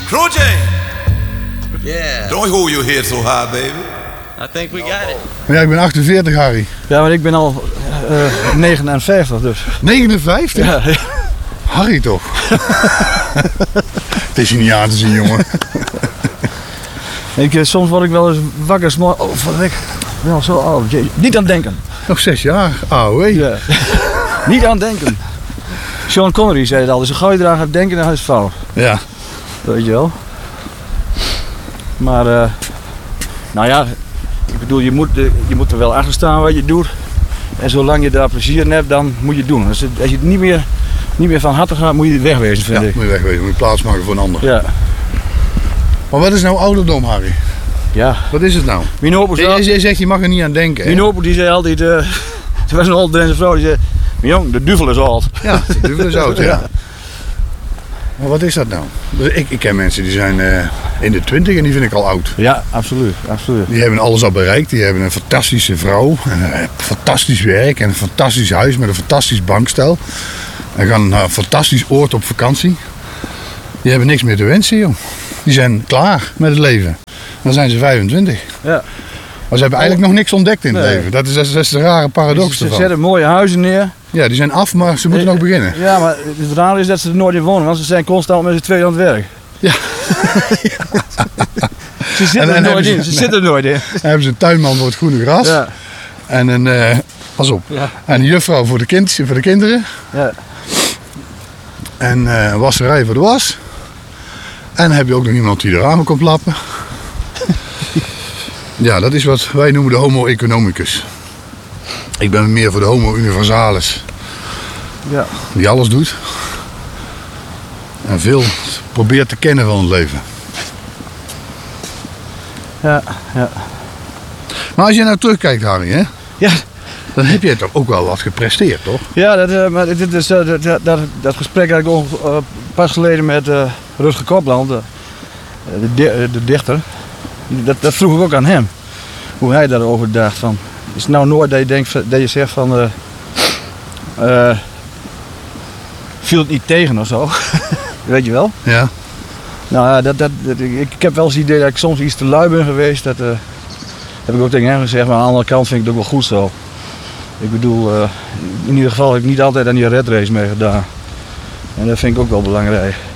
Croce! Yeah. Don't hold your head so high, baby. I think we got it. Ja, ik ben 48, Harry. Ja, maar ik ben al 59 dus. 59? Ja. Harry toch? Het is je niet aan te zien, jongen. Soms word ik wel eens wakker. Oh, wat ik wel zo oud. Niet aan denken. Nog 6 jaar, AOW. Ja. Niet aan denken. Sean Connery zei het al. Dus gauw je eraan gaat denken, dan is het fout. Ja. Weet je wel. Maar, nou ja, ik bedoel, je moet er wel achter staan wat je doet. En zolang je daar plezier in hebt, dan moet je het doen. Als je het niet meer van harte gaat, moet je wegwezen, vind ik. Moet je wegwezen, moet je plaatsmaken voor een ander. Ja. Maar wat is nou ouderdom, Harry? Ja. Wat is het nou? Je zegt, je mag er niet aan denken. Mijn opa die zei altijd, er was een oude vrouw die zei, jong, de duivel is oud. Ja, de duivel is oud, ja. Maar wat is dat nou? Ik ken mensen die zijn in de 20 en die vind ik al oud. Ja, absoluut, absoluut. Die hebben alles al bereikt. Die hebben een fantastische vrouw, en fantastisch werk en een fantastisch huis met een fantastisch bankstel. En gaan naar een fantastisch oord op vakantie. Die hebben niks meer te wensen, joh. Die zijn klaar met het leven. Dan zijn ze 25. Ja. Maar ze hebben eigenlijk nog niks ontdekt in het leven. Dat is een rare paradox Ze ervan. zetten mooie huizen neer. Ja, die zijn af, maar ze moeten nog beginnen. Ja, maar het rare is dat ze er nooit in wonen, want ze zijn constant met z'n tweeën aan het werk. Ja. Ze zitten er nooit in. Ze zitten er nooit in. Dan hebben ze een tuinman voor het groene gras. Ja. En een, pas op, Ja. en een juffrouw voor de kinderen. Ja. En een wasserij voor de was. En dan heb je ook nog iemand die de ramen komt lappen. Ja, dat is wat wij noemen de homo economicus. Ik ben meer voor de homo universalis. Ja. Die alles doet. En veel probeert te kennen van het leven. Ja, ja. Maar als je nou terugkijkt, Harry, hè, Ja, dan heb je toch ook wel wat gepresteerd, toch? ja maar dit is, dat gesprek had ik pas geleden met Rutger Kopland, de dichter. Dat vroeg ik ook aan hem. Hoe hij daarover dacht. Van, is het nou nooit dat je zegt van... viel het niet tegen of zo? Weet je wel? Ja. Nou ja, ik heb wel eens het idee dat ik soms iets te lui ben geweest. Dat heb ik ook tegen hem gezegd. Maar aan de andere kant vind ik het ook wel goed zo. Ik bedoel, in ieder geval heb ik niet altijd aan die red race mee gedaan. En dat vind ik ook wel belangrijk.